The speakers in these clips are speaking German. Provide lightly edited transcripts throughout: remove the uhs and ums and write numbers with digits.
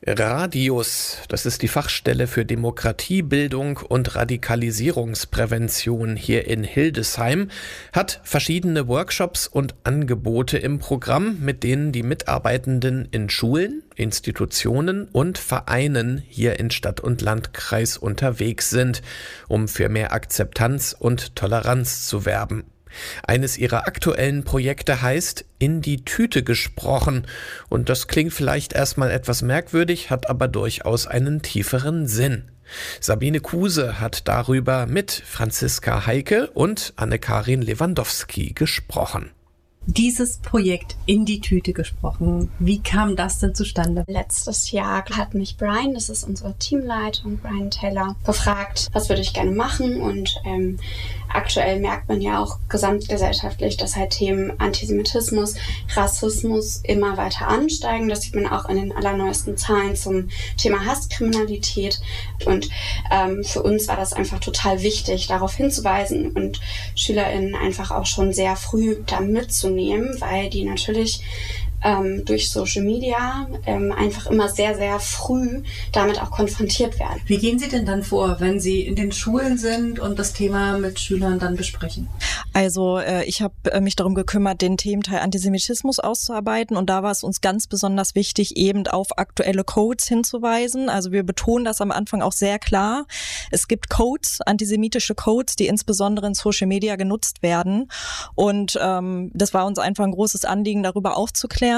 Radius, das ist die Fachstelle für Demokratiebildung und Radikalisierungsprävention hier in Hildesheim, hat verschiedene Workshops und Angebote im Programm, mit denen die Mitarbeitenden in Schulen, Institutionen und Vereinen hier in Stadt und Landkreis unterwegs sind, um für mehr Akzeptanz und Toleranz zu werben. Eines ihrer aktuellen Projekte heißt In die Tüte gesprochen und das klingt vielleicht erstmal etwas merkwürdig, hat aber durchaus einen tieferen Sinn. Sabine Kuse hat darüber mit Franziska Heike und Anne-Karin Lewandowski gesprochen. Dieses Projekt In die Tüte gesprochen, wie kam das denn zustande? Letztes Jahr hat mich Brian, das ist unsere Teamleitung, Brian Taylor, gefragt, was würde ich gerne machen, und aktuell merkt man ja auch gesamtgesellschaftlich, dass halt Themen Antisemitismus, Rassismus immer weiter ansteigen. Das sieht man auch in den allerneuesten Zahlen zum Thema Hasskriminalität, und für uns war das einfach total wichtig, darauf hinzuweisen und SchülerInnen einfach auch schon sehr früh da mitzunehmen, weil die natürlich durch Social Media einfach immer sehr, sehr früh damit auch konfrontiert werden. Wie gehen Sie denn dann vor, wenn Sie in den Schulen sind und das Thema mit Schülern dann besprechen? Also ich habe mich darum gekümmert, den Thementeil Antisemitismus auszuarbeiten, und da war es uns ganz besonders wichtig, eben auf aktuelle Codes hinzuweisen. Also wir betonen das am Anfang auch sehr klar. Es gibt Codes, antisemitische Codes, die insbesondere in Social Media genutzt werden, und das war uns einfach ein großes Anliegen, darüber aufzuklären,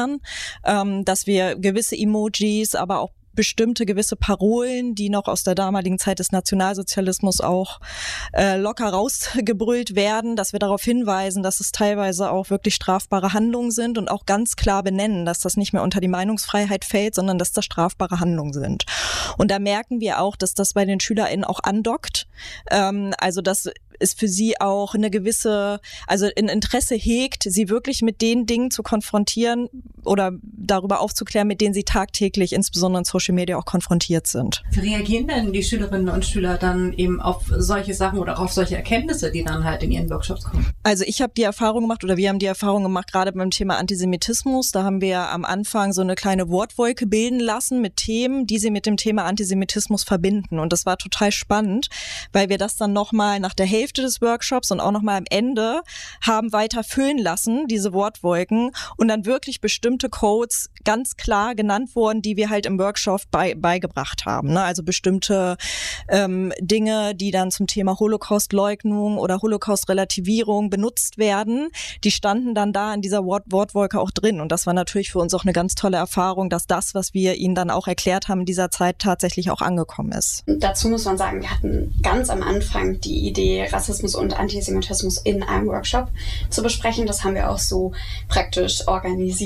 dass wir gewisse Emojis, aber auch bestimmte gewisse Parolen, die noch aus der damaligen Zeit des Nationalsozialismus auch locker rausgebrüllt werden, dass wir darauf hinweisen, dass es teilweise auch wirklich strafbare Handlungen sind, und auch ganz klar benennen, dass das nicht mehr unter die Meinungsfreiheit fällt, sondern dass das strafbare Handlungen sind. Und da merken wir auch, dass das bei den SchülerInnen auch andockt. Also dass es für sie auch eine gewisse, also ein Interesse hegt, sie wirklich mit den Dingen zu konfrontieren oder darüber aufzuklären, mit denen sie tagtäglich, insbesondere in Social Media, auch konfrontiert sind. Wie reagieren denn die Schülerinnen und Schüler dann eben auf solche Sachen oder auf solche Erkenntnisse, die dann halt in ihren Workshops kommen? Also ich habe die Erfahrung gemacht, oder wir haben die Erfahrung gemacht, gerade beim Thema Antisemitismus, da haben wir am Anfang so eine kleine Wortwolke bilden lassen mit Themen, die sie mit dem Thema Antisemitismus verbinden, und das war total spannend, weil wir das dann nochmal nach der Hälfte des Workshops und auch nochmal am Ende haben weiter füllen lassen, diese Wortwolken, und dann wirklich bestimmte Codes ganz klar genannt wurden, die wir halt im Workshop beigebracht haben. Ne? Also bestimmte Dinge, die dann zum Thema Holocaustleugnung oder Holocaust-Relativierung benutzt werden, die standen dann da in dieser Wortwolke auch drin, und das war natürlich für uns auch eine ganz tolle Erfahrung, dass das, was wir ihnen dann auch erklärt haben in dieser Zeit, tatsächlich auch angekommen ist. Dazu muss man sagen, wir hatten ganz am Anfang die Idee, Rassismus und Antisemitismus in einem Workshop zu besprechen. Das haben wir auch so praktisch organisiert.